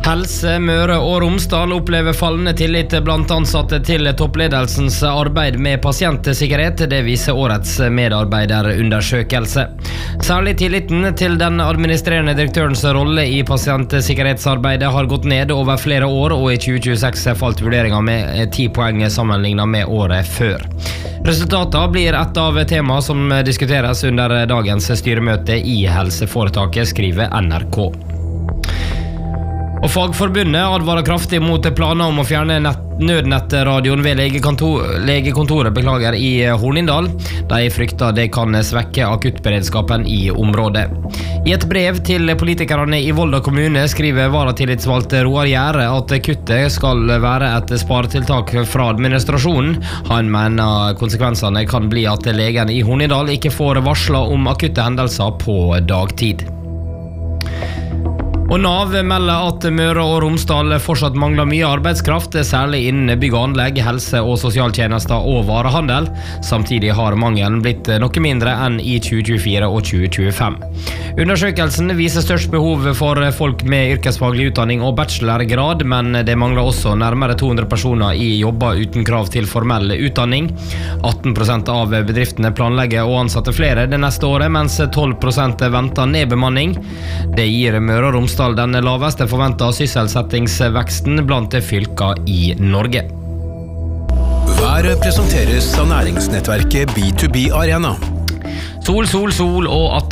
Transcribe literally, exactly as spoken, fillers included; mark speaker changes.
Speaker 1: Helse Møre og Romsdal opplever fallende tillit blant ansatte til toppledelsens arbeid med pasientsikkerhet, det viser årets medarbeiderundersøkelse. Særlig tilliten til den administrerende direktørens rolle i pasientsikkerhetsarbeidet har gått ned over flere år, og i tjue tjueseks falt vurderingen med ti poeng sammenlignet med året før. Resultatet blir et av tema som diskuteres under dagens styremøte i helseforetaket, skriver N R K. Og Fagforbundet advarer kraftig mot planer om å fjerne nødnettradioen ved legekontor, legekontoret beklager i Hornindal. De frykter det kan svekke akuttberedskapen i området. I et brev til politikerne i Volda kommune skriver varatillitsvalgte Roar Gjære at kuttet skal være et sparetiltak fra administrasjonen. Han mener konsekvensene kan bli at legen i Hornindal ikke får varslet om akutte hendelser på dagtid. Og Nav melder at Møre og Romsdal fortsatt mangler mye arbeidskraft, særlig innen bygg og anlegg, helse- og sosialtjenester og varehandel. Samtidig har mangelen blitt noe mindre enn i tjue tjuefire og tjue tjuefem. Undersøkelsen viser størst behov for folk med yrkesfaglig utdanning og bachelorgrad, men det mangler også nærmere to hundre personer i jobber uten krav til formell utdanning. atten prosent av bedriftene planlegger å ansette flere det neste året, mens tolv prosent venter nedbemanning. Det gir Møre og Romsdal den laveste forventet sysselsettingsveksten blant fylka i Norge.
Speaker 2: Været presenteres av næringsnettverket B to B Arena.
Speaker 1: Sol, sol, sol og at